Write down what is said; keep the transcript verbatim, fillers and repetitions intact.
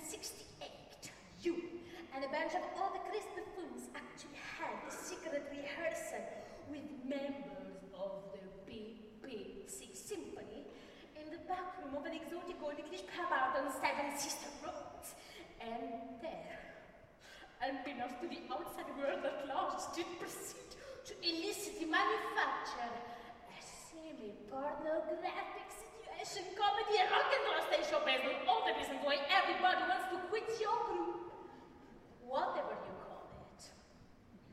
sixty-eight, you and a bunch of all the Chris buffoons actually had a secret rehearsal with members of the B B C Symphony in the back room of an exotic old English pub out on Seven Sister Roads. And there, unbeknownst to the outside world at large, did proceed to illicitly manufacture a semi-pornographic situation comedy and rock and roll stage show based on all the reasons why everybody wants to quit your group. Whatever you